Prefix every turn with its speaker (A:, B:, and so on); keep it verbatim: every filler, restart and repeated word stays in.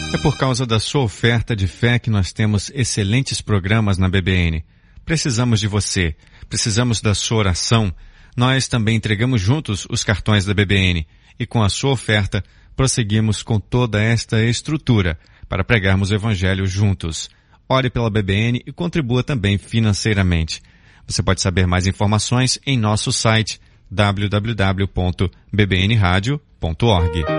A: É por causa da sua oferta de fé que nós temos excelentes programas na B B N. Precisamos de você. Precisamos da sua oração. Nós também entregamos juntos os cartões da B B N. E com a sua oferta, prosseguimos com toda esta estrutura para pregarmos o Evangelho juntos. Ore pela B B N e contribua também financeiramente. Você pode saber mais informações em nosso site w w w ponto b b n radio ponto org.